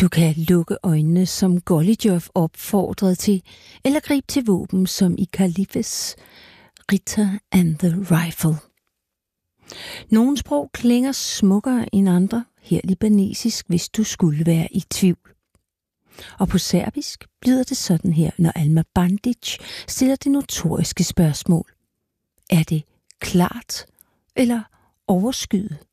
Du kan lukke øjnene, som Golijov opfordrede til, eller gribe til våben, som i Kalifes Ritter and the Rifle. Nogle sprog klinger smukkere end andre, her libanesisk, hvis du skulle være i tvivl. Og på serbisk lyder det sådan her, når Alma Bandic stiller det notoriske spørgsmål. Er det klart eller overskyet?